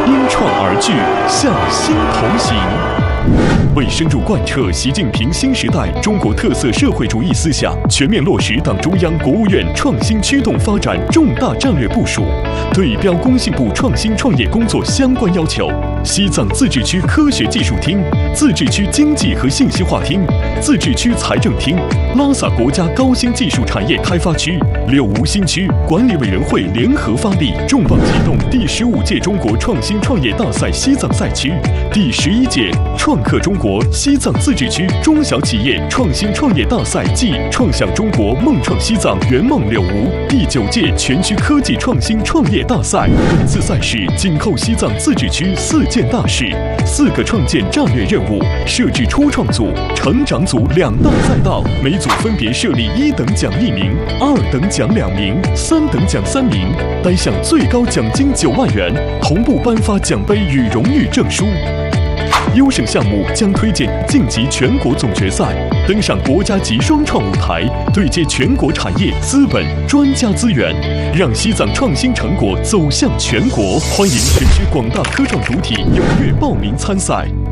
因创而聚，向心同行。为深入贯彻习近平新时代中国特色社会主义思想，全面落实党中央、国务院创新驱动发展重大战略部署，对标工信部创新创业工作相关要求，西藏自治区科学技术厅、自治区经济和信息化厅、自治区财政厅、拉萨国家高新技术产业开发区、柳梧新区管理委员会联合发力，重磅启动第15届中国创新创业大赛西藏赛区、第11届创客中国西藏自治区中小企业创新创业大赛暨创想中国梦创西藏圆梦柳梧第9届全区科技创新创业大赛。本次赛事紧扣西藏自治区4件大事、4个创建战略任务，设置初创组、成长组2大赛道，每组分别设立1等奖1名、2等奖2名、3等奖3名，单项最高奖金9万元，同步颁发奖杯与荣誉证书。优胜项目将推荐晋级全国总决赛，登上国家级双创舞台，对接全国产业、资本、专家资源，让西藏创新成果走向全国。欢迎全区广大科创主体踊跃报名参赛。